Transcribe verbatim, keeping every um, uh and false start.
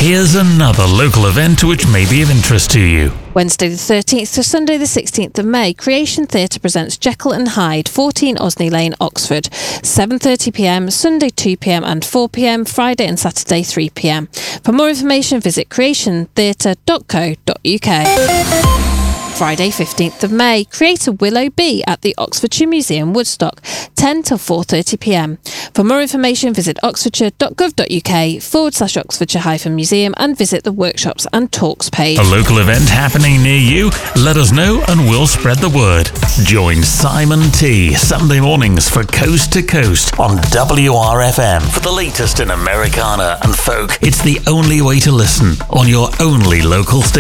Here's another local event which may be of interest to you. Wednesday the thirteenth to Sunday the sixteenth of May, Creation Theatre presents Jekyll and Hyde, fourteen Osney Lane, Oxford. seven thirty p m, Sunday two p m and four p m, Friday and Saturday three p m. For more information, visit creation theatre dot co dot u k. Friday fifteenth of May, Creator Willow B at the Oxfordshire Museum, Woodstock, ten till four thirty p m. For more information, visit oxfordshire dot gov dot u k forward slash Oxfordshire hyphen museum and visit the workshops and talks page. A local event happening near you? Let us know and we'll spread the word. Join Simon T Sunday mornings for Coast to Coast on W R F M for the latest in Americana and folk. It's the only way to listen on your only local station.